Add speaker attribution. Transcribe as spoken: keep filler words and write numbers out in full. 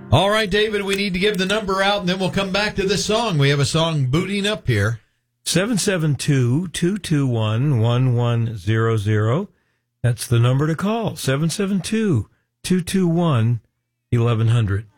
Speaker 1: All right, David, we need to give the number out, and then we'll come back to this song. We have a song booting up here.
Speaker 2: seven seven two, two two one, one one zero zero. That's the number to call, seven seven two, two two one, eleven hundred.